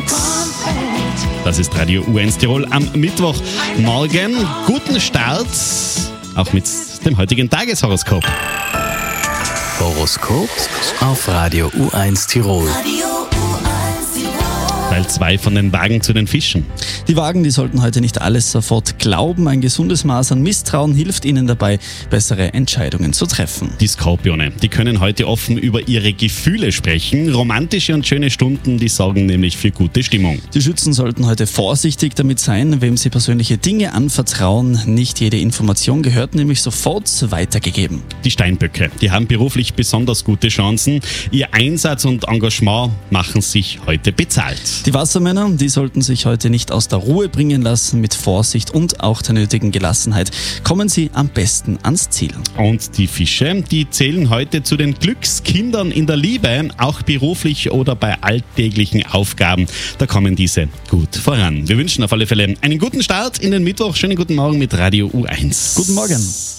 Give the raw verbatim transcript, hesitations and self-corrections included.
Das ist Radio U eins Tirol am Mittwochmorgen. Guten Start, auch mit dem heutigen Tageshoroskop. Horoskop auf Radio U eins Tirol. Teil zwei von den Wagen zu den Fischen. Die Wagen, die sollten heute nicht alles sofort glauben. Ein gesundes Maß an Misstrauen hilft ihnen dabei, bessere Entscheidungen zu treffen. Die Skorpione, die können heute offen über ihre Gefühle sprechen. Romantische und schöne Stunden, die sorgen nämlich für gute Stimmung. Die Schützen sollten heute vorsichtig damit sein, wem sie persönliche Dinge anvertrauen. Nicht jede Information gehört nämlich sofort weitergegeben. Die Steinböcke, die haben beruflich besonders gute Chancen. Ihr Einsatz und Engagement machen sich heute bezahlt. Die Wassermänner, die sollten sich heute nicht aus der Ruhe bringen lassen. Mit Vorsicht und auch der nötigen Gelassenheit kommen sie am besten ans Ziel. Und die Fische, die zählen heute zu den Glückskindern in der Liebe, auch beruflich oder bei alltäglichen Aufgaben. Da kommen diese gut voran. Wir wünschen auf alle Fälle einen guten Start in den Mittwoch. Schönen guten Morgen mit Radio U eins. Guten Morgen.